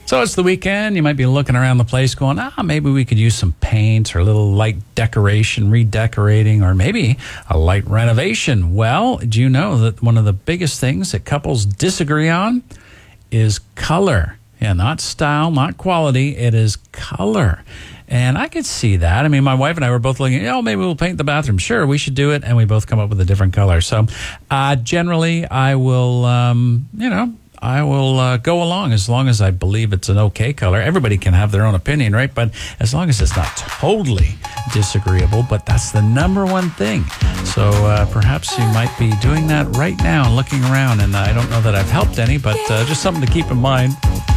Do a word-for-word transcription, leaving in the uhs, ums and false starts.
So it's the weekend. You might be looking around the place going, ah, maybe we could use some paint or a little light decoration, redecorating, or maybe a light renovation. Well, do you know that one of the biggest things that couples disagree on is color? Yeah, not style, not quality. It is color. And I could see that. I mean, my wife and I were both looking, oh, maybe we'll paint the bathroom. Sure, we should do it. And we both come up with a different color. So uh, generally, I will, um, you know, I will uh, go along as long as I believe it's an okay color. Everybody can have their own opinion, right? But as long as it's not totally disagreeable, but that's the number one thing. So uh, perhaps you might be doing that right now and looking around. And I don't know that I've helped any, but uh, just something to keep in mind.